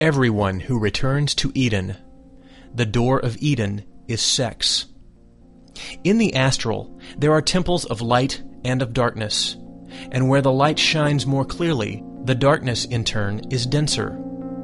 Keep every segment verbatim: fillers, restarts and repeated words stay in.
everyone who returns to Eden. The door of Eden is sex. In the astral, there are temples of light and of darkness, and where the light shines more clearly, the darkness in turn is denser.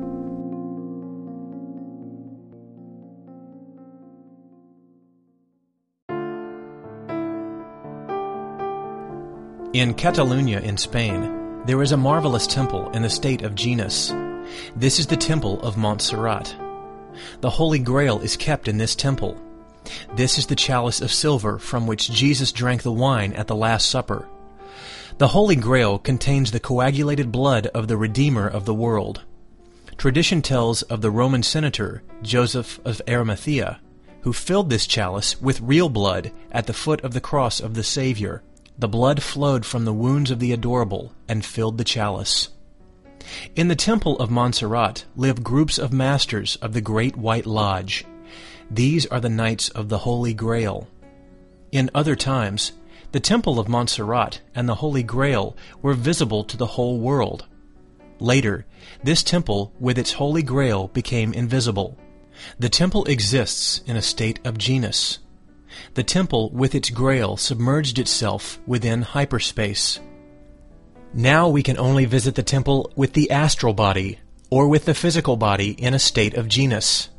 In Catalonia in Spain, there is a marvelous temple in the state of Genus. This is the temple of Montserrat. The Holy Grail is kept in this temple. This is the chalice of silver from which Jesus drank the wine at the Last Supper. The Holy Grail contains the coagulated blood of the Redeemer of the world. Tradition tells of the Roman senator, Joseph of Arimathea, who filled this chalice with real blood at the foot of the cross of the Savior. The blood flowed from the wounds of the Adorable and filled the chalice. In the Temple of Montserrat live groups of masters of the Great White Lodge. These are the Knights of the Holy Grail. In other times, the Temple of Montserrat and the Holy Grail were visible to the whole world. Later, this temple with its Holy Grail became invisible. The temple exists in a state of Genus. The temple with its Grail submerged itself within hyperspace. Now we can only visit the temple with the astral body, or with the physical body in a state of Genus.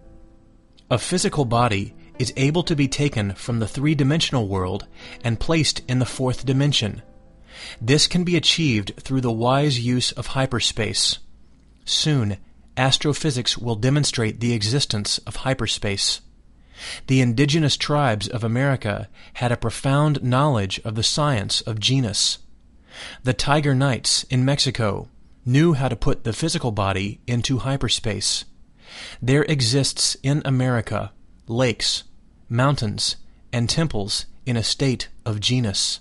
A physical body is able to be taken from the three-dimensional world and placed in the fourth dimension. This can be achieved through the wise use of hyperspace. Soon, astrophysics will demonstrate the existence of hyperspace. The indigenous tribes of America had a profound knowledge of the science of Genus. The Tiger Knights in Mexico knew how to put the physical body into hyperspace. There exists in America lakes, mountains, and temples in a state of Genus.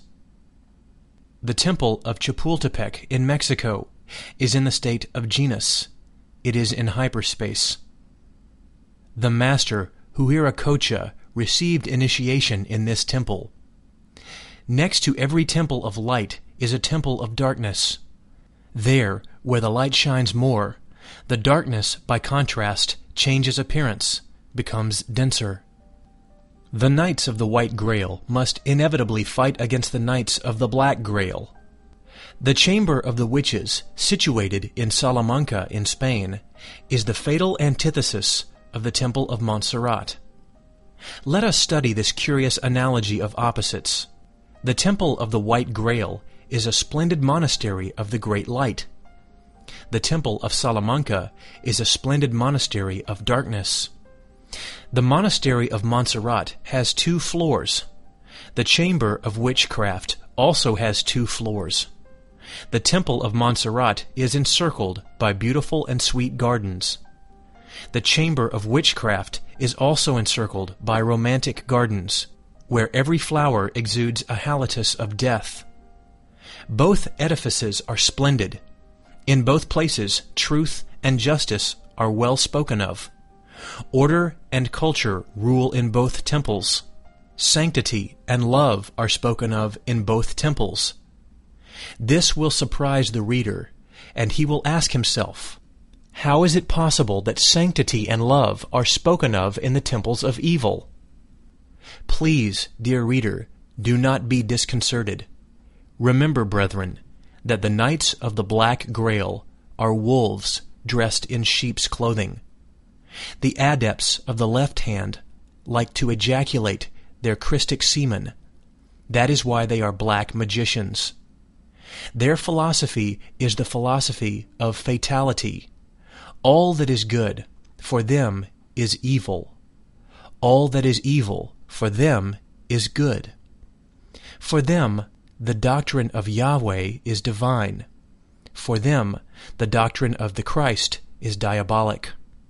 The Temple of Chapultepec in Mexico is in the state of Genus. It is in hyperspace. The master Huiracocha received initiation in this temple. Next to every temple of light is a temple of darkness. There, where the light shines more, the darkness, by contrast, changes appearance, becomes denser. The Knights of the White Grail must inevitably fight against the Knights of the Black Grail. The Chamber of the Witches, situated in Salamanca in Spain, is the fatal antithesis of the Temple of Montserrat. Let us study this curious analogy of opposites. The Temple of the White Grail is a splendid monastery of the Great Light. The Temple of Salamanca is a splendid monastery of darkness. The Monastery of Montserrat has two floors. The Chamber of Witchcraft also has two floors. The Temple of Montserrat is encircled by beautiful and sweet gardens. The Chamber of Witchcraft is also encircled by romantic gardens, where every flower exudes a halitus of death. Both edifices are splendid. In both places, truth and justice are well spoken of. Order and culture rule in both temples. Sanctity and love are spoken of in both temples. This will surprise the reader, and he will ask himself, how is it possible that sanctity and love are spoken of in the temples of evil? Please, dear reader, do not be disconcerted. Remember, brethren, that the Knights of the Black Grail are wolves dressed in sheep's clothing. The adepts of the left hand like to ejaculate their Christic semen. That is why they are black magicians. Their philosophy is the philosophy of fatality. All that is good, for them, is evil. All that is evil, for them, is good. For them, the doctrine of Yahweh is divine. For them, the doctrine of the Christ is diabolic.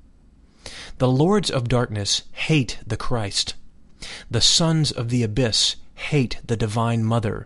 The lords of darkness hate the Christ. The sons of the abyss hate the Divine Mother.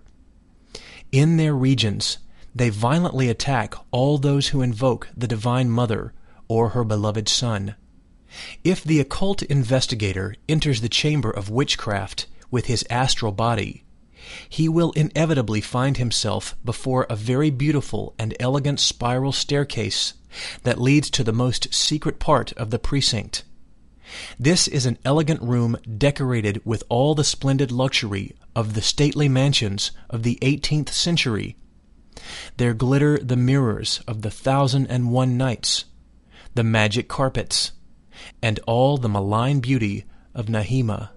In their regions, they violently attack all those who invoke the Divine Mother or her beloved Son. If the occult investigator enters the chamber of witchcraft with his astral body, he will inevitably find himself before a very beautiful and elegant spiral staircase that leads to the most secret part of the precinct. This is an elegant room decorated with all the splendid luxury of the stately mansions of the eighteenth century. There glitter the mirrors of the Thousand and One Nights, the magic carpets, and all the malign beauty of Nahima.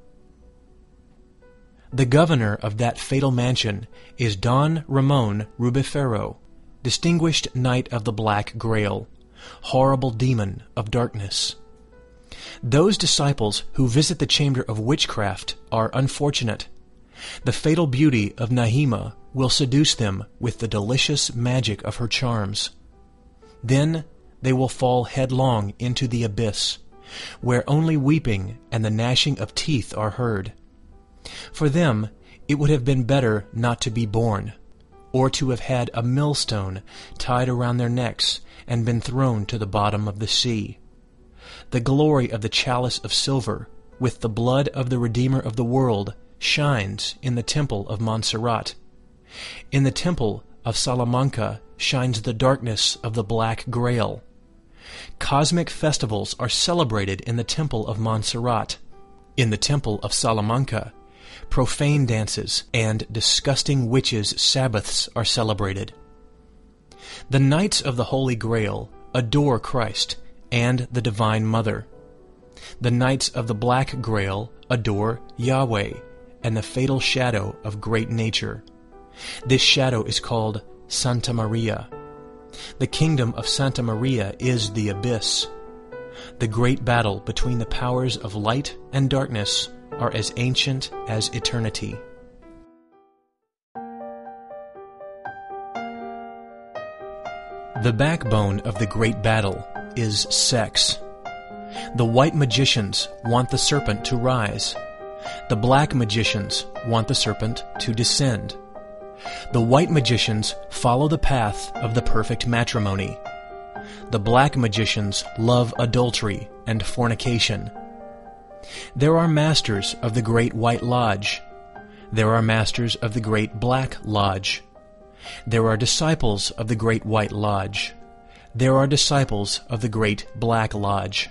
The governor of that fatal mansion is Don Ramon Rubifero, distinguished Knight of the Black Grail, horrible demon of darkness. Those disciples who visit the chamber of witchcraft are unfortunate. The fatal beauty of Nahima will seduce them with the delicious magic of her charms. Then they will fall headlong into the abyss, where only weeping and the gnashing of teeth are heard. For them, it would have been better not to be born, or to have had a millstone tied around their necks and been thrown to the bottom of the sea. The glory of the chalice of silver, with the blood of the Redeemer of the world, shines in the temple of Montserrat. In the temple of Salamanca shines the darkness of the Black Grail. Cosmic festivals are celebrated in the temple of Montserrat. In the temple of Salamanca, profane dances and disgusting witches' Sabbaths are celebrated. The Knights of the Holy Grail adore Christ and the Divine Mother. The Knights of the Black Grail adore Yahweh and the fatal shadow of great nature. This shadow is called Santa Maria. The kingdom of Santa Maria is the abyss. The great battle between the powers of light and darkness are as ancient as eternity. The backbone of the great battle is sex. The white magicians want the serpent to rise. The black magicians want the serpent to descend. The white magicians follow the path of the perfect matrimony. The black magicians love adultery and fornication. There are masters of the Great White Lodge. There are masters of the Great Black Lodge. There are disciples of the Great White Lodge. There are disciples of the Great Black Lodge.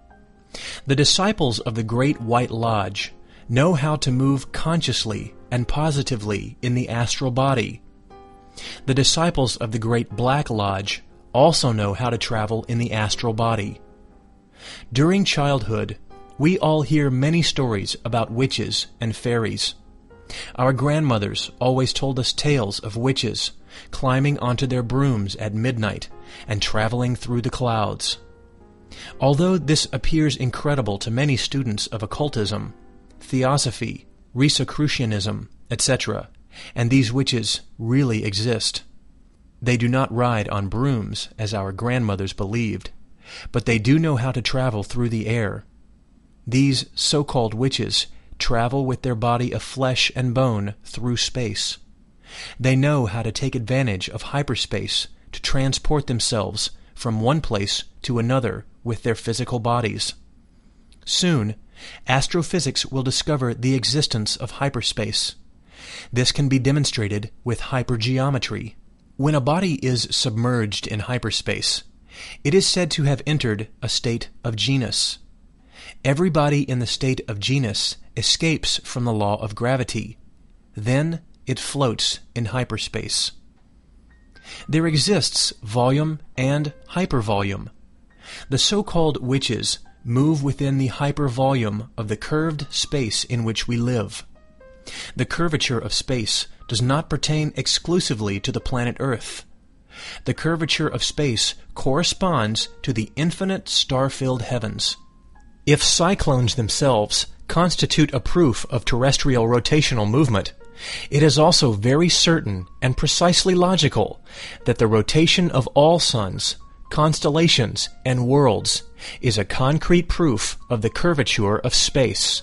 The disciples of the Great White Lodge know how to move consciously and positively in the astral body. The disciples of the Great Black Lodge also know how to travel in the astral body. During childhood, we all hear many stories about witches and fairies. Our grandmothers always told us tales of witches climbing onto their brooms at midnight and traveling through the clouds. Although this appears incredible to many students of occultism, theosophy, Rosicrucianism, et cetera, and these witches really exist. They do not ride on brooms, as our grandmothers believed, but they do know how to travel through the air. These so-called witches travel with their body of flesh and bone through space. They know how to take advantage of hyperspace to transport themselves from one place to another with their physical bodies. Soon, astrophysics will discover the existence of hyperspace. This can be demonstrated with hypergeometry. When a body is submerged in hyperspace, it is said to have entered a state of genus. Every body in the state of genus escapes from the law of gravity. Then it floats in hyperspace. There exists volume and hypervolume. The so-called witches move within the hypervolume of the curved space in which we live. The curvature of space does not pertain exclusively to the planet Earth. The curvature of space corresponds to the infinite star-filled heavens. If cyclones themselves constitute a proof of terrestrial rotational movement, it is also very certain and precisely logical that the rotation of all suns, constellations, and worlds is a concrete proof of the curvature of space.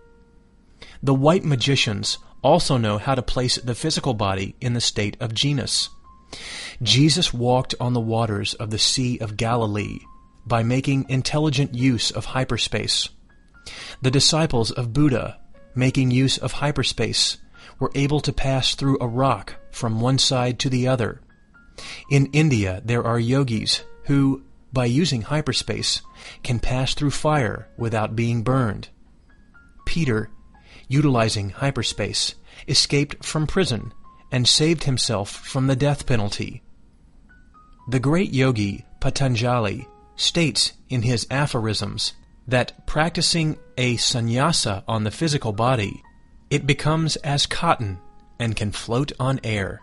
The white magicians also know how to place the physical body in the state of genus. Jesus walked on the waters of the Sea of Galilee by making intelligent use of hyperspace. The disciples of Buddha, making use of hyperspace, were able to pass through a rock from one side to the other. In India, there are yogis who, by using hyperspace, can pass through fire without being burned. Peter, utilizing hyperspace, escaped from prison and saved himself from the death penalty. The great yogi Patanjali states in his aphorisms that practicing a sannyasa on the physical body, it becomes as cotton and can float on air.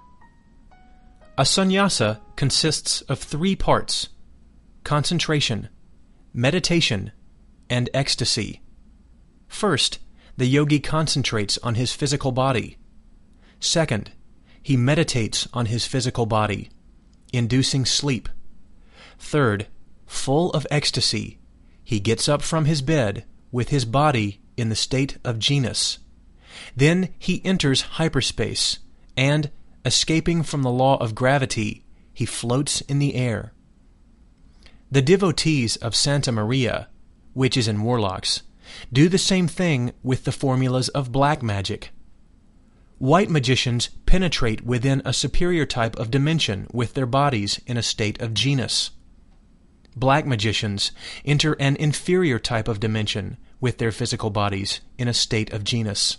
A sannyasa consists of three parts: concentration, meditation, and ecstasy. First, the yogi concentrates on his physical body. Second, he meditates on his physical body, inducing sleep. Third, full of ecstasy, he gets up from his bed with his body in the state of genus. Then he enters hyperspace, and, escaping from the law of gravity, he floats in the air. The devotees of Santa Maria, witches and warlocks, do the same thing with the formulas of black magic. White magicians penetrate within a superior type of dimension with their bodies in a state of genus. Black magicians enter an inferior type of dimension with their physical bodies in a state of genus.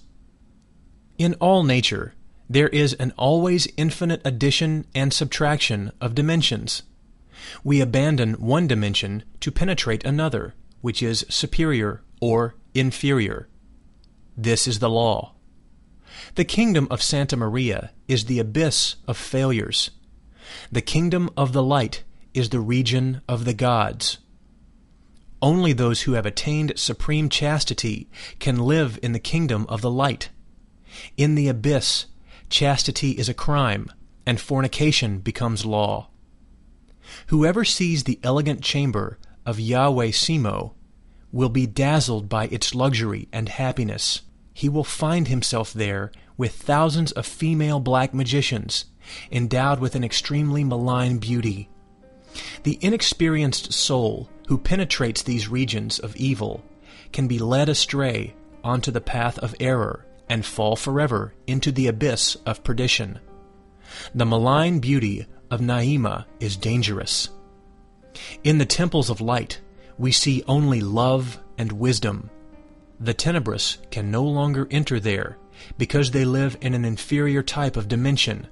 In all nature, there is an always infinite addition and subtraction of dimensions. We abandon one dimension to penetrate another, which is superior or inferior. This is the law. The kingdom of Santa Maria is the abyss of failures. The kingdom of the light is the region of the gods. Only those who have attained supreme chastity can live in the kingdom of the light. In the abyss, chastity is a crime, and fornication becomes law. Whoever sees the elegant chamber of Yahweh Simo will be dazzled by its luxury and happiness. He will find himself there with thousands of female black magicians, endowed with an extremely malign beauty. The inexperienced soul who penetrates these regions of evil can be led astray onto the path of error and fall forever into the abyss of perdition. The malign beauty of Naima is dangerous. In the temples of light, we see only love and wisdom. The tenebrous can no longer enter there because they live in an inferior type of dimension.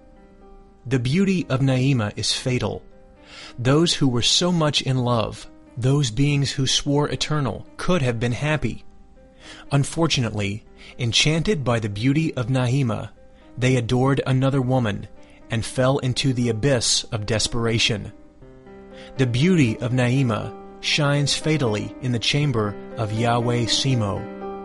The beauty of Naima is fatal. Those who were so much in love, those beings who swore eternal, could have been happy. Unfortunately, enchanted by the beauty of Naima, they adored another woman and fell into the abyss of desperation. The beauty of Naima shines fatally in the chamber of Yahweh Simo.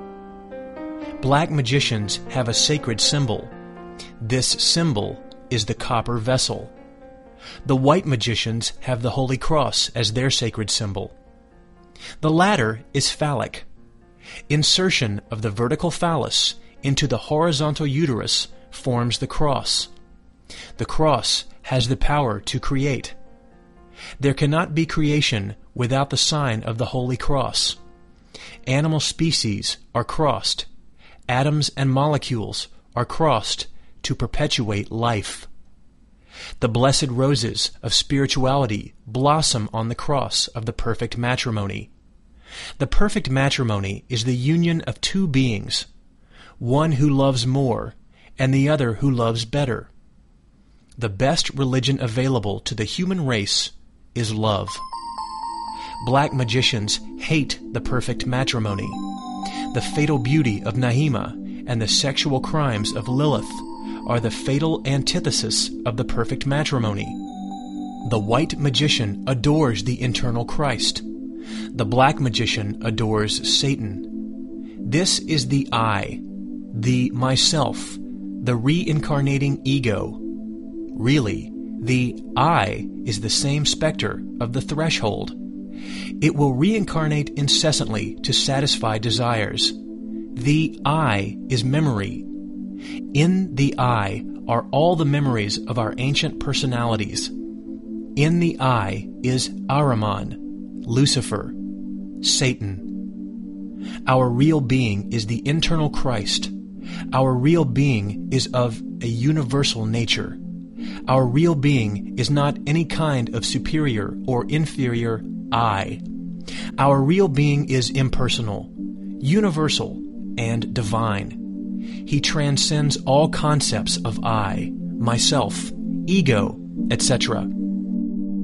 Black magicians have a sacred symbol. This symbol is the copper vessel. The white magicians have the Holy Cross as their sacred symbol. The latter is phallic. Insertion of the vertical phallus into the horizontal uterus forms the cross. The cross has the power to create. There cannot be creation without the sign of the Holy Cross. Animal species are crossed. Atoms and molecules are crossed to perpetuate life. The blessed roses of spirituality blossom on the cross of the perfect matrimony. The perfect matrimony is the union of two beings, one who loves more and the other who loves better. The best religion available to the human race is love. Black magicians hate the perfect matrimony. The fatal beauty of Naima and the sexual crimes of Lilith are the fatal antithesis of the perfect matrimony. The white magician adores the internal Christ. The black magician adores Satan. This is the I, the myself, the reincarnating ego. Really, the I is the same specter of the threshold. It will reincarnate incessantly to satisfy desires. The I is memory. In the I are all the memories of our ancient personalities. In the I is Ahriman, Lucifer, Satan. Our real being is the internal Christ, Our real being is of a universal nature. Our real being is not any kind of superior or inferior I. Our real being is impersonal, universal, and divine. He transcends all concepts of I, myself, ego, et cetera.